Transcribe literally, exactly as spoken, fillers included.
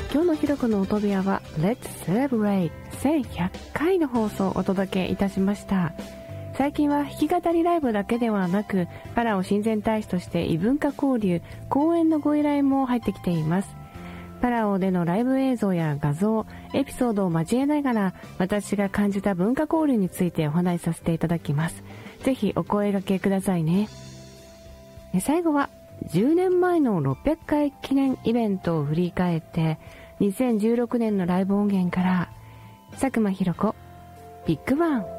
今日のひろこの音部屋は Let's Celebrate せんひゃっかいの放送をお届けいたしました。最近は弾き語りライブだけではなく、パラオ親善大使として異文化交流、講演のご依頼も入ってきています。パラオでのライブ映像や画像、エピソードを交えながら、私が感じた文化交流についてお話しさせていただきます。ぜひお声掛けくださいね。最後はじゅうねんまえのろっぴゃっかい記念イベントを振り返って、にせんじゅうろくねんのライブ音源から、佐久間ひろ子ビッグバン。